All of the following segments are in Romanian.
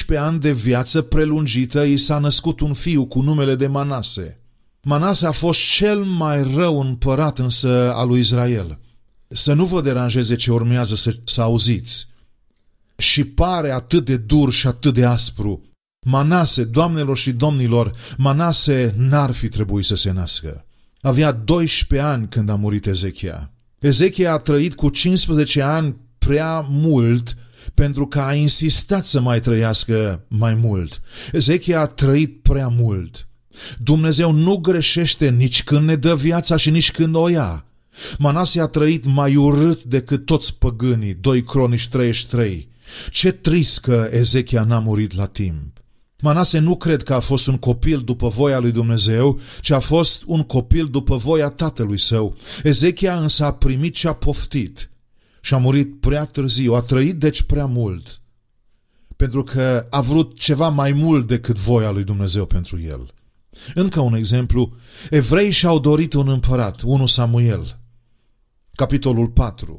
12 ani de viață prelungită i s-a născut un fiu cu numele de Manase. Manase a fost cel mai rău împărat însă al lui Israel. Să nu vă deranjeze ce urmează să auziți. Și pare atât de dur și atât de aspru. Manase, doamnelor și domnilor, Manase n-ar fi trebuit să se nască. Avea 12 ani când a murit Ezechia. Ezechia a trăit cu 15 ani prea mult pentru că a insistat să mai trăiască mai mult. Ezechia a trăit prea mult. Dumnezeu nu greșește nici când ne dă viața și nici când o ia. Manase a trăit mai urât decât toți păgânii, 2 Cronici 33. Ce trist că Ezechia n-a murit la timp. Manase nu cred că a fost un copil după voia lui Dumnezeu, ci a fost un copil după voia tatălui său. Ezechia însă a primit ce a poftit și a murit prea târziu, a trăit deci prea mult, pentru că a vrut ceva mai mult decât voia lui Dumnezeu pentru el. Încă un exemplu, evreii și-au dorit un împărat, 1 Samuel, capitolul 4.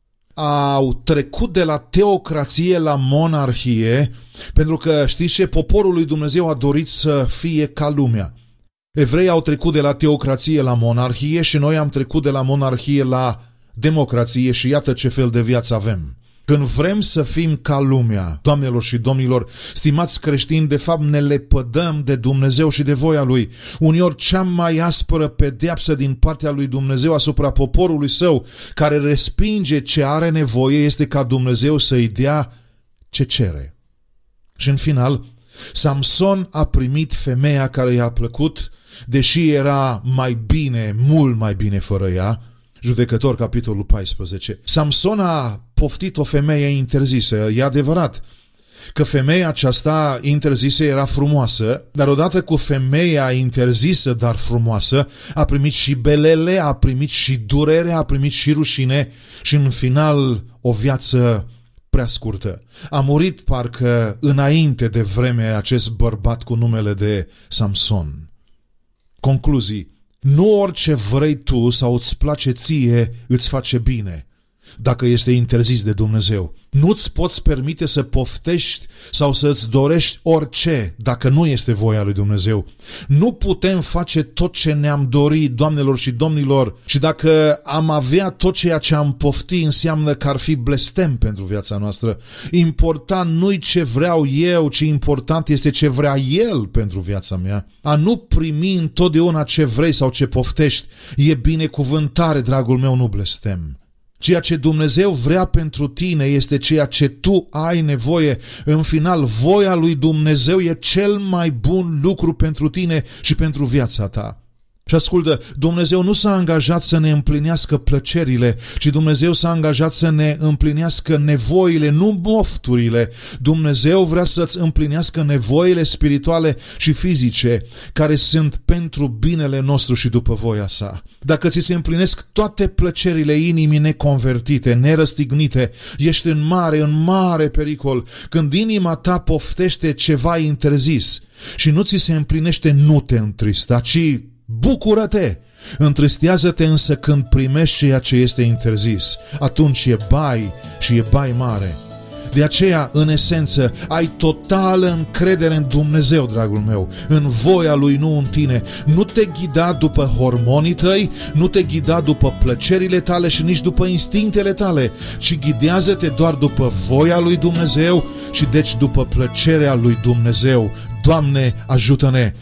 Au trecut de la teocrație la monarhie, pentru că, știți ce, poporul lui Dumnezeu a dorit să fie ca lumea. Evreii au trecut de la teocrație la monarhie și noi am trecut de la monarhie la democrație și iată ce fel de viață avem. Când vrem să fim ca lumea, doamnelor și domnilor, stimați creștini, de fapt ne lepădăm de Dumnezeu și de voia Lui. Uneori cea mai aspră pedeapsă din partea lui Dumnezeu asupra poporului său, care respinge ce are nevoie, este ca Dumnezeu să-i dea ce cere. Și în final, Samson a primit femeia care i-a plăcut, deși era mai bine, mult mai bine fără ea. Judecători, capitolul 14. Samson a poftit o femeie interzisă. E adevărat că femeia aceasta interzisă era frumoasă, dar odată cu femeia interzisă, dar frumoasă, a primit și belele, a primit și durere, a primit și rușine și în final o viață prea scurtă. A murit parcă înainte de vreme acest bărbat cu numele de Samson. Concluzii. Nu orice vrei tu sau îți place ție îți face bine, dacă este interzis de Dumnezeu. Nu-ți poți permite să poftești sau să îți dorești orice dacă nu este voia lui Dumnezeu. Nu putem face tot ce ne-am dorit, doamnelor și domnilor, și dacă am avea tot ceea ce am pofti, înseamnă că ar fi blestem pentru viața noastră. Important nu-i ce vreau eu, ci important este ce vrea El pentru viața mea. A nu primi întotdeauna ce vrei sau ce poftești e binecuvântare, dragul meu, nu blestem. Ceea ce Dumnezeu vrea pentru tine este ceea ce tu ai nevoie. În final, voia lui Dumnezeu e cel mai bun lucru pentru tine și pentru viața ta. Și ascultă, Dumnezeu nu s-a angajat să ne împlinească plăcerile, ci Dumnezeu s-a angajat să ne împlinească nevoile, nu mofturile. Dumnezeu vrea să-ți împlinească nevoile spirituale și fizice, care sunt pentru binele nostru și după voia sa. Dacă ți se împlinesc toate plăcerile inimii neconvertite, nerăstignite, ești în mare pericol. Când inima ta poftește ceva interzis și nu ți se împlinește, nu te întrista, ci bucură-te! Întristează-te însă când primești ceea ce este interzis. Atunci e bai și e bai mare. De aceea, în esență, ai totală încredere în Dumnezeu, dragul meu, în voia Lui, nu în tine. Nu te ghida după hormonii tăi, nu te ghida după plăcerile tale și nici după instinctele tale, ci ghidează-te doar după voia Lui Dumnezeu și deci după plăcerea Lui Dumnezeu. Doamne, ajută-ne!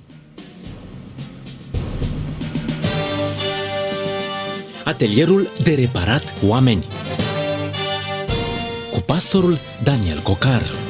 Atelierul de reparat oameni cu pastorul Daniel Cocar.